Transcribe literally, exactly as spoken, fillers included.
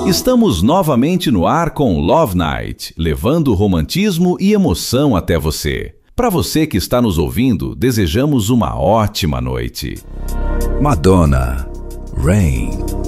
Estamos novamente no ar com Love Night, levando romantismo e emoção até você. Para você que está nos ouvindo, desejamos uma ótima noite. Madonna, Rain.